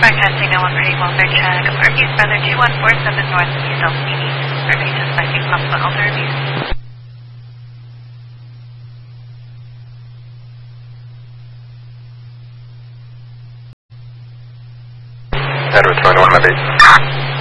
Star testing, no one pretty welfare check. Arby's Brother 2147 North East LCD. Arby's suspecting possible elder abuse. Edward 21 Levy.